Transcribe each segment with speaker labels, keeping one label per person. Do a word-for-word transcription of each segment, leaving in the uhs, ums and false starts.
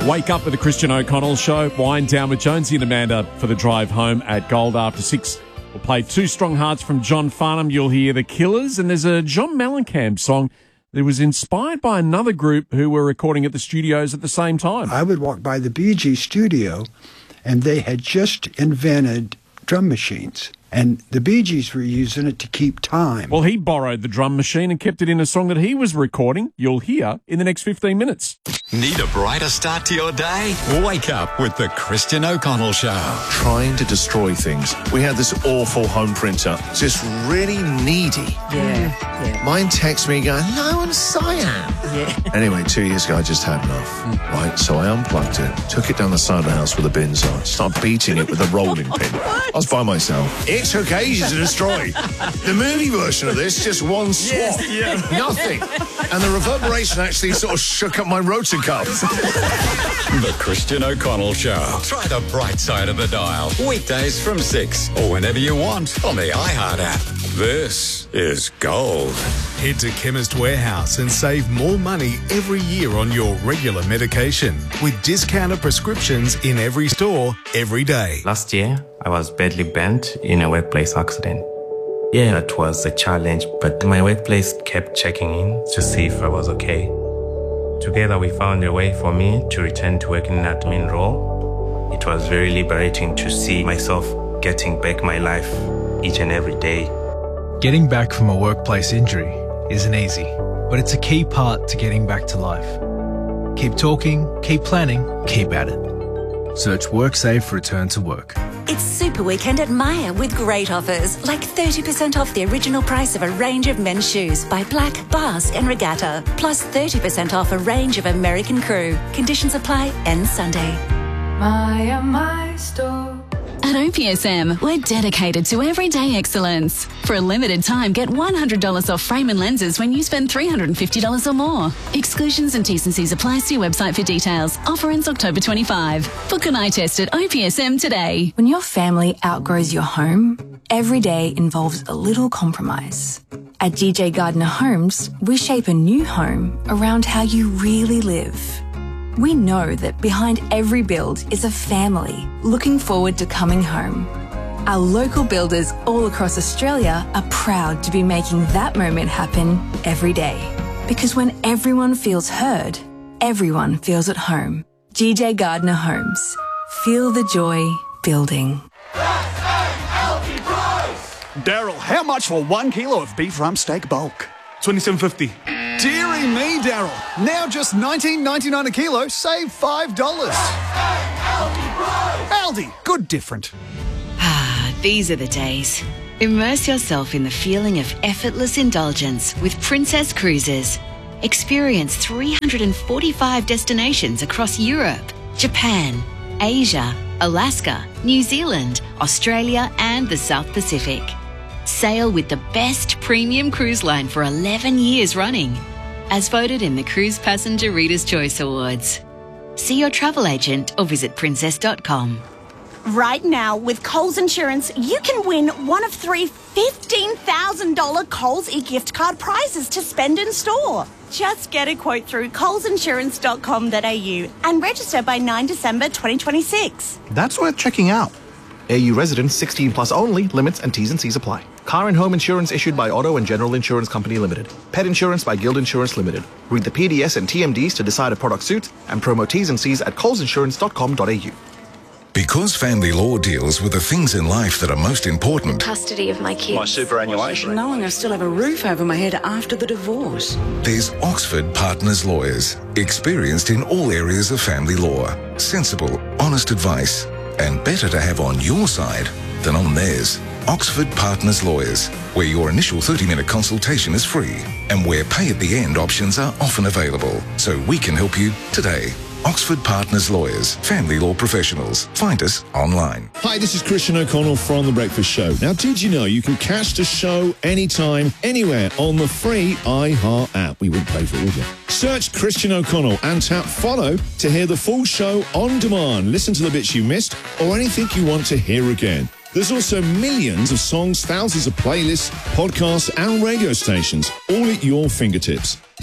Speaker 1: Wake up with the Christian O'Connell Show. Wind down with Jonesy and Amanda for the drive home at Gold after six. We'll play Two Strong Hearts from John Farnham. You'll hear The Killers. And there's a John Mellencamp song that was inspired by another group who were recording at the studios at the same time.
Speaker 2: I would walk by the Bee Gees studio, and they had just invented drum machines. And the Bee Gees were using it to keep time.
Speaker 1: Well, he borrowed the drum machine and kept it in a song that he was recording. You'll hear in the next fifteen minutes.
Speaker 3: Need a brighter start to your day? Wake up with the Christian O'Connell Show.
Speaker 4: Trying to destroy things. We had this awful home printer, just really needy.
Speaker 5: Yeah, yeah.
Speaker 4: Mine texts me going, "Hello, I'm Cyan."
Speaker 5: Yeah.
Speaker 4: Anyway, two years ago, I just had enough. Mm. Right, so I unplugged it, took it down the side of the house with a bin sign, started beating it with a rolling pin. I was by myself. It took ages to destroy. The movie version of this, just one swap.
Speaker 5: Yes, yeah.
Speaker 4: Nothing. And the reverberation actually sort of shook up my rotor cuff.
Speaker 3: The Christian O'Connell Show. Try the bright side of the dial. Weekdays from six or whenever you want on the iHeart app. This is Gold.
Speaker 6: Head to Chemist Warehouse and save more money every year on your regular medication with discounted prescriptions in every store, every day.
Speaker 7: Last year, I was badly bent in a workplace accident. Yeah, it was a challenge, but my workplace kept checking in to see if I was okay. Together, we found a way for me to return to work in an admin role. It was very liberating to see myself getting back my life each and every day.
Speaker 8: Getting back from a workplace injury isn't easy, but it's a key part to getting back to life. Keep talking, keep planning, keep at it. Search WorkSafe Return to Work.
Speaker 9: It's Super Weekend at Myer with great offers, like thirty percent off the original price of a range of men's shoes by Black, Basque and Regatta, plus thirty percent off a range of American Crew. Conditions apply, ends Sunday.
Speaker 10: Myer, my store.
Speaker 11: At O P S M, we're dedicated to everyday excellence. For a limited time, get one hundred dollars off frame and lenses when you spend three hundred fifty dollars or more. Exclusions and T's and C's apply. See website for details. Offer ends October twenty-fifth. Book an eye test at O P S M today.
Speaker 12: When your family outgrows your home, every day involves a little compromise. At G J Gardner Homes, we shape a new home around how you really live. We know that behind every build is a family looking forward to coming home. Our local builders all across Australia are proud to be making that moment happen every day. Because when everyone feels heard, everyone feels at home. G J Gardner Homes. Feel the joy building.
Speaker 13: Daryl, how much for one kilo of beef rump steak bulk?
Speaker 14: twenty-seven fifty.
Speaker 13: Deary me, Daryl. Now just nineteen ninety-nine a kilo, save five dollars. Aldi, good different.
Speaker 15: Ah, these are the days. Immerse yourself in the feeling of effortless indulgence with Princess Cruises. Experience three hundred forty-five destinations across Europe, Japan, Asia, Alaska, New Zealand, Australia and the South Pacific. Sail with the best premium cruise line for eleven years running, as voted in the Cruise Passenger Reader's Choice Awards. See your travel agent or visit princess dot com.
Speaker 16: Right now, with Coles Insurance, you can win one of three fifteen thousand dollars Coles e-gift card prizes to spend in store. Just get a quote through coles insurance dot com dot a u and register by the ninth of December twenty twenty-six.
Speaker 17: That's worth checking out. A U residents sixteen plus only. Limits and T's and C's apply. Car and home insurance issued by Auto and General Insurance Company Limited. Pet insurance by Guild Insurance Limited. Read the P D S and T M Ds to decide a product suits and promo T's and C's at coles insurance dot com dot a u.
Speaker 18: Because family law deals with the things in life that are most important.
Speaker 19: Custody of my kids.
Speaker 17: My superannuation.
Speaker 5: Knowing I still have a roof over my head after the divorce.
Speaker 18: There's Oxford Partners Lawyers, experienced in all areas of family law. Sensible, honest advice, and better to have on your side than on theirs. Oxford Partners Lawyers, where your initial thirty minute consultation is free and where pay at the end options are often available. So we can help you today. Oxford Partners Lawyers, family law professionals. Find us online.
Speaker 20: Hi, this is Christian O'Connell from The Breakfast Show. Now, did you know you can catch the show anytime, anywhere on the free iHeart app? We wouldn't pay for it, would you? Search Christian O'Connell and tap follow to hear the full show on demand. Listen to the bits you missed or anything you want to hear again. There's also millions of songs, thousands of playlists, podcasts and radio stations, all at your fingertips.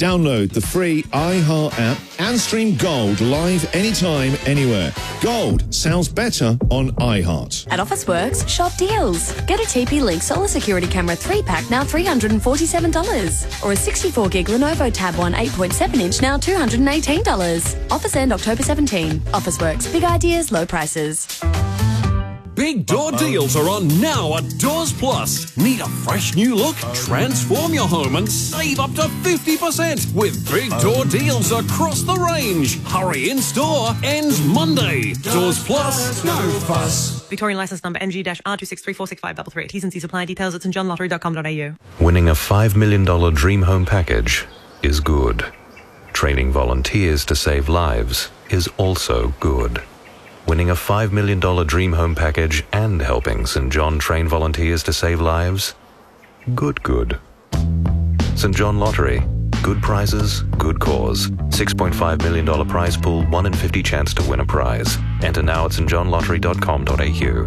Speaker 20: Download the free iHeart app and stream Gold live anytime, anywhere. Gold sounds better on iHeart.
Speaker 12: At Officeworks, shop deals. Get a T P Link Solar Security Camera three pack now three hundred forty-seven dollars. Or a sixty-four gig Lenovo Tab one eight point seven inch now two hundred eighteen dollars. Offers end October seventeenth. Officeworks. Big ideas, low prices.
Speaker 14: Big door deals are on now at Doors Plus. Need a fresh new look? Transform your home and save up to fifty percent with big door deals across the range. Hurry in store, ends Monday. Doors Plus, no fuss.
Speaker 19: Victorian licence number N G R two six three four six five three three. T's and C's apply. Details at st john lottery dot com dot a u.
Speaker 21: Winning a five million dollars dream home package is good. Training volunteers to save lives is also good. Winning a five million dollars dream home package and helping Saint John train volunteers to save lives? Good, good. Saint John Lottery. Good prizes, good cause. six point five million dollars prize pool, one in fifty chance to win a prize. Enter now at st john lottery dot com dot a u.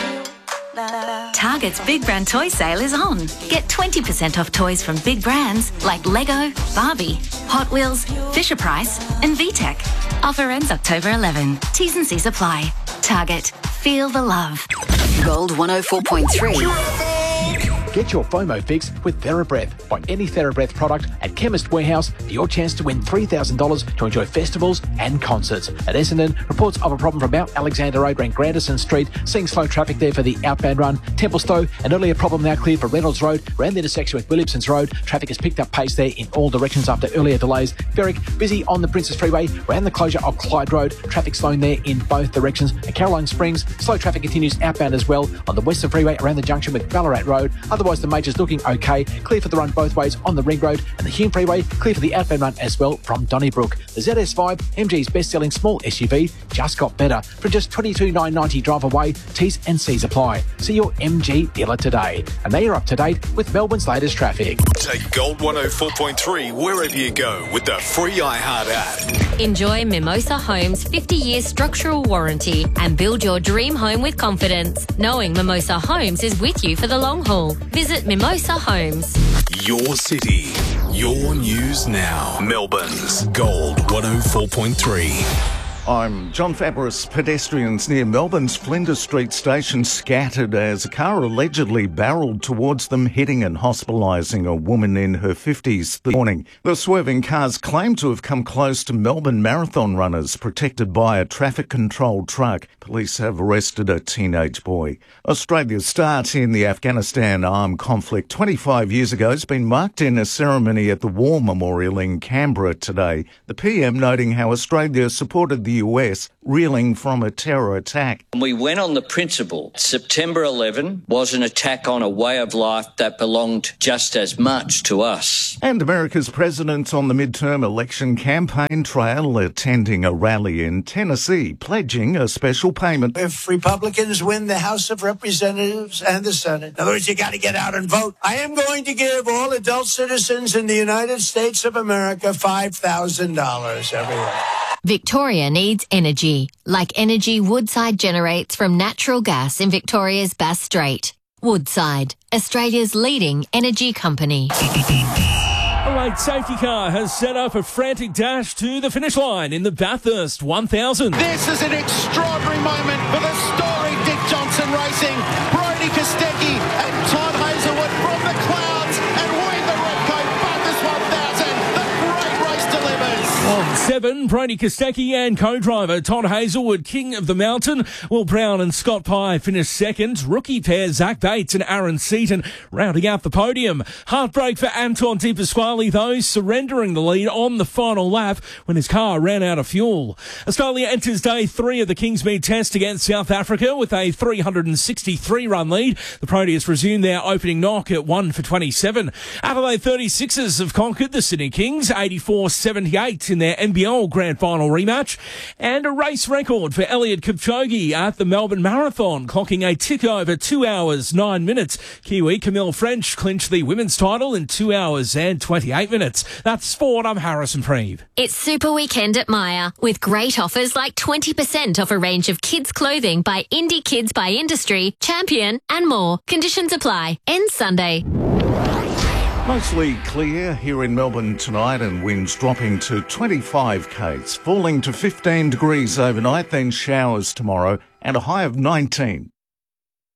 Speaker 9: Target's Big Brand Toy Sale is on. Get twenty percent off toys from big brands like Lego, Barbie, Hot Wheels, Fisher-Price and V TEC. Offer ends October eleventh. T's and C's apply. Target. Feel the love.
Speaker 5: Gold one oh four point three.
Speaker 22: Get your FOMO fix with TheraBreath. Buy any TheraBreath product at Chemist Warehouse for your chance to win three thousand dollars to enjoy festivals and concerts. At Essendon, reports of a problem from Mount Alexander Road around Grandison Street, seeing slow traffic there for the outbound run. Templestowe, an earlier problem now cleared for Reynolds Road, around the intersection with Williamson's Road. Traffic has picked up pace there in all directions after earlier delays. Berwick, busy on the Princess Freeway, around the closure of Clyde Road. Traffic slowing there in both directions. At Caroline Springs, slow traffic continues outbound as well on the Western Freeway around the junction with Ballarat Road. Otherwise, the major's looking okay. Clear for the run both ways on the Ring Road, and the Hume Freeway clear for the outbound run as well from Donnybrook. The Z S five, M G's best-selling small S U V, just got better for just twenty-two thousand nine hundred ninety drive away. T's and C's apply. See your M G dealer today. And now you're up to date with Melbourne's latest traffic.
Speaker 23: Take Gold one oh four point three wherever you go with the free iHeart app.
Speaker 24: Enjoy Mimosa Homes' fifty-year structural warranty and build your dream home with confidence, knowing Mimosa Homes is with you for the long haul. Visit Mimosa Homes.
Speaker 23: Your city, your news now. Melbourne's Gold one oh four point three.
Speaker 25: I'm John Fabris. Pedestrians near Melbourne's Flinders Street station scattered as a car allegedly barreled towards them, hitting and hospitalising a woman in her fifties this morning. The swerving cars claim to have come close to Melbourne marathon runners protected by a traffic control truck. Police have arrested a teenage boy. Australia's start in the Afghanistan armed conflict twenty-five years ago has been marked in a ceremony at the War Memorial in Canberra today. The P M noting how Australia supported the U S reeling from a terror attack.
Speaker 26: We went on the principle September eleventh was an attack on a way of life that belonged just as much to us.
Speaker 25: And America's president on the midterm election campaign trail attending a rally in Tennessee, pledging a special payment.
Speaker 27: If Republicans win the House of Representatives and the Senate, in other words, you got to get out and vote. I am going to give all adult citizens in the United States of America five thousand dollars every year.
Speaker 24: Victoria needs energy, like energy Woodside generates from natural gas in Victoria's Bass Strait. Woodside, Australia's leading energy company.
Speaker 28: A late safety car has set up a frantic dash to the finish line in the Bathurst one thousand.
Speaker 29: This is an extraordinary moment for the story Dick Johnson Racing. Brodie Kostecki and Todd Hazelwood from the clouds and win the Repco Bathurst one thousand. The great race delivers.
Speaker 28: On seven, Brodie Kostecki and co-driver Todd Hazelwood, king of the mountain. Will Brown and Scott Pye finished second. Rookie pair Zach Bates and Aaron Seaton rounding out the podium. Heartbreak for Anton De Pasquale, though, surrendering the lead on the final lap when his car ran out of fuel. Australia enters day three of the Kingsmead Test against South Africa with a three hundred sixty-three run lead. The Proteas resume their opening knock at one for twenty-seven. Adelaide thirty-sixers have conquered the Sydney Kings eighty-four seventy-eight in their N B L Grand Final rematch. And a race record for Eliud Kipchoge at the Melbourne Marathon, clocking a tick over two hours, nine minutes. Kiwi Camille French clinched the women's title in two hours and twenty-eight minutes. That's sport. I'm Harrison Preeve.
Speaker 24: It's Super Weekend at Myer, with great offers like twenty percent off a range of kids' clothing by Indie Kids by Industry, Champion and more. Conditions apply. Ends Sunday.
Speaker 25: Mostly clear here in Melbourne tonight and winds dropping to twenty-five k's, falling to fifteen degrees overnight, then showers tomorrow and a high of nineteen.